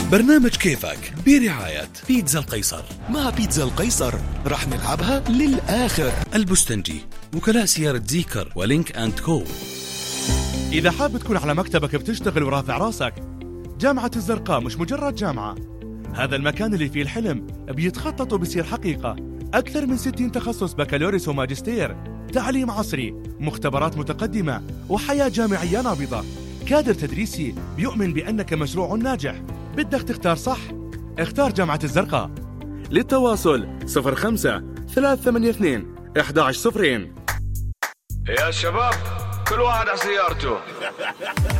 برنامج كيفك برعاية بيتزا القيصر. مع بيتزا القيصر راح نلعبها للآخر. البستنجي، وكلاء سيارة زيكر ولينك أند كو. إذا حاب تكون على مكتبك بتشتغل ورافع راسك، جامعة الزرقاء مش مجرد جامعة، هذا المكان اللي فيه الحلم بيتخطط وبيصير حقيقة. أكثر من 60 تخصص بكالوريوس وماجستير، تعليم عصري، مختبرات متقدمة، وحياة جامعية نابضة. كادر تدريسي بيؤمن بأنك مشروع ناجح. بدك تختار صح؟ اختار جامعة الزرقاء. للتواصل 05-382-1102. يا شباب كل واحد على سيارته.